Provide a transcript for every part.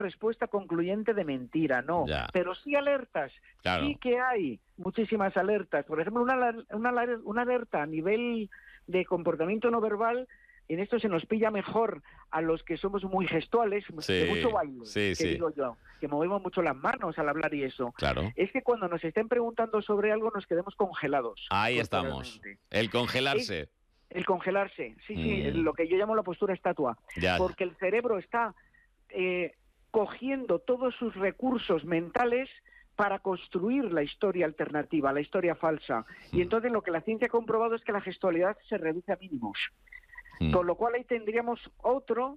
respuesta concluyente de mentira, no. Ya. Pero sí alertas, Claro. sí que hay muchísimas alertas. Por ejemplo, una alerta a nivel de comportamiento no verbal, en esto se nos pilla mejor a los que somos muy gestuales, Sí, de mucho baile, sí, que sí. digo yo, que movemos mucho las manos al hablar y eso. Claro. Es que cuando nos estén preguntando sobre algo nos quedemos congelados. Ahí estamos. corporalmente. El congelarse. El congelarse, sí, Mm. lo que yo llamo la postura estatua, Ya. porque el cerebro está cogiendo todos sus recursos mentales para construir la historia alternativa, la historia falsa. Y entonces lo que la ciencia ha comprobado es que la gestualidad se reduce a mínimos. Con lo cual ahí tendríamos otro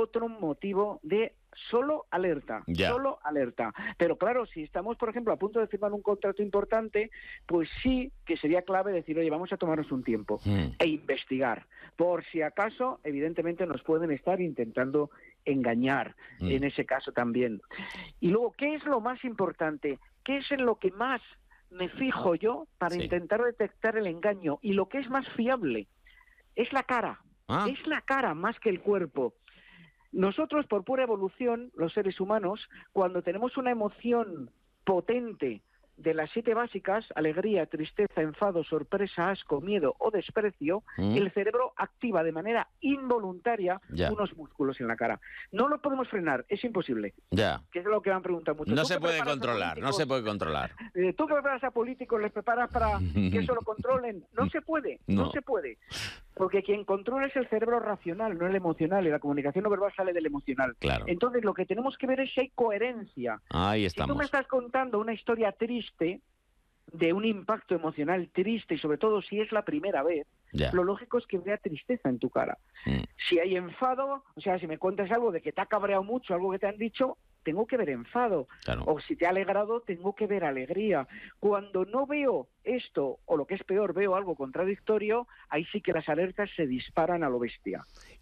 motivo de solo alerta, Ya. solo alerta. Pero claro, si estamos, por ejemplo, a punto de firmar un contrato importante, pues sí que sería clave decir, oye, vamos a tomarnos un tiempo e investigar. Por si acaso, evidentemente nos pueden estar intentando engañar en ese caso también. Y luego, ¿qué es lo más importante? ¿Qué es en lo que más me fijo yo para intentar detectar el engaño? Y lo que es más fiable es la cara. Es la cara más que el cuerpo. Nosotros, por pura evolución, los seres humanos, cuando tenemos una emoción potente de las 7 básicas, alegría, tristeza, enfado, sorpresa, asco, miedo o desprecio, el cerebro activa de manera involuntaria unos músculos en la cara. No lo podemos frenar, es imposible. Ya. Que es lo que me han preguntado mucho. No se puede controlar, no se puede controlar. Tú que preparas a políticos, les preparas para que eso lo controlen. No se puede, no se puede. Porque quien controla es el cerebro racional, no el emocional, y la comunicación no verbal sale del emocional. Claro. Entonces, lo que tenemos que ver es si hay coherencia. Ahí Si estamos. tú me estás contando una historia triste, de un impacto emocional triste, y sobre todo si es la primera vez, lo lógico es que vea tristeza en tu cara. Si hay enfado, o sea, si me cuentas algo de que te ha cabreado mucho, algo que te han dicho, tengo que ver enfado. Claro. O si te ha alegrado, tengo que ver alegría. Cuando no veo esto, o lo que es peor, veo algo contradictorio, ahí sí que las alertas se disparan a lo bestia.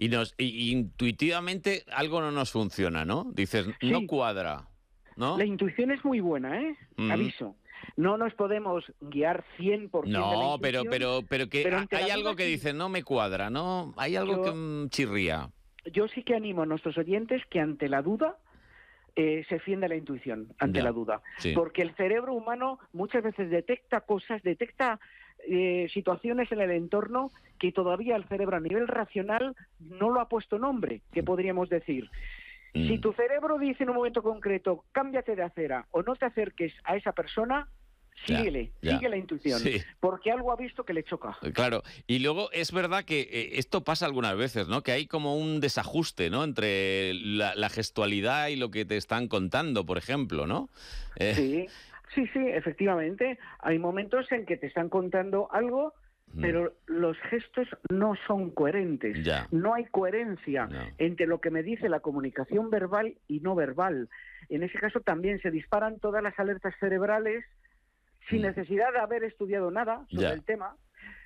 Y intuitivamente algo no nos funciona, ¿no? Dices, no cuadra, ¿no? La intuición es muy buena, ¿eh? Aviso. No nos podemos guiar 100% de la intuición. pero que hay algo que dice, no me cuadra, ¿no? Hay algo que chirría. Yo sí que animo a nuestros oyentes que ante la duda se fiende la intuición, ante la duda. Sí. Porque el cerebro humano muchas veces detecta cosas, detecta situaciones en el entorno que todavía el cerebro a nivel racional no lo ha puesto nombre, que podríamos decir. Si tu cerebro dice en un momento concreto, cámbiate de acera o no te acerques a esa persona, sigue la intuición, porque algo ha visto que le choca. Claro, y luego es verdad que esto pasa algunas veces, ¿no? Que hay como un desajuste, ¿no? Entre la gestualidad y lo que te están contando, por ejemplo, ¿no? Sí, efectivamente. Hay momentos en que te están contando algo, pero los gestos no son coherentes. No hay coherencia entre lo que me dice la comunicación verbal y no verbal. En ese caso también se disparan todas las alertas cerebrales sin necesidad de haber estudiado nada sobre el tema,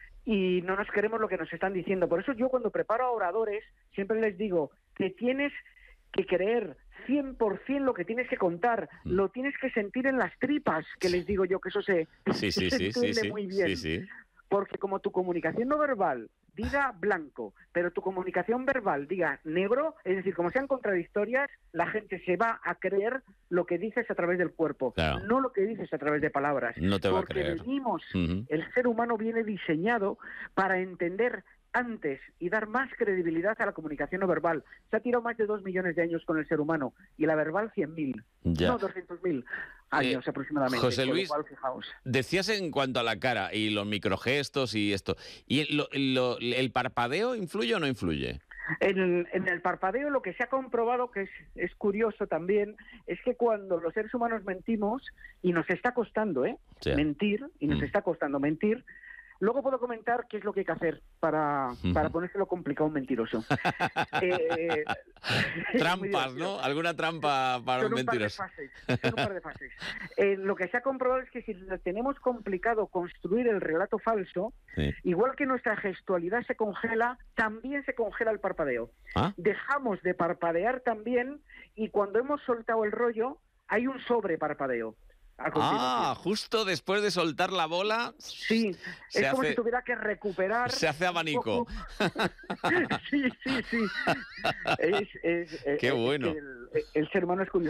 y no nos creemos lo que nos están diciendo. Por eso yo cuando preparo a oradores siempre les digo que tienes que creer 100% lo que tienes que contar, lo tienes que sentir en las tripas, que les digo yo, que eso se entiende muy bien. Porque como tu comunicación no verbal diga blanco, pero tu comunicación verbal diga negro, es decir, como sean contradictorias, la gente se va a creer lo que dices a través del cuerpo, no lo que dices a través de palabras. No te va a porque creer. venimos, el ser humano viene diseñado para entender antes y dar más credibilidad a la comunicación no verbal. Se ha tirado más de 2 millones de años con el ser humano, y la verbal 100.000, no 200.000 años aproximadamente. José Luis, con lo cual, fijaos. decías en cuanto a la cara y los microgestos y esto, ¿y el parpadeo influye o no influye? En el parpadeo lo que se ha comprobado, que es curioso también, es que cuando los seres humanos mentimos, y nos está costando mentir, y nos está costando mentir, luego puedo comentar qué es lo que hay que hacer para ponérselo complicado a un mentiroso. Trampas, ¿no? ¿Alguna trampa para un mentiroso? Son un par de fases. Lo que se ha comprobado es que si tenemos complicado construir el relato falso, igual que nuestra gestualidad se congela, también se congela el parpadeo. Dejamos de parpadear también, y cuando hemos soltado el rollo, hay un sobreparpadeo. a continuación. Justo después de soltar la bola. Sí, es como si tuviera que recuperar. Se hace abanico. Sí. Qué bueno. El ser humano es curioso.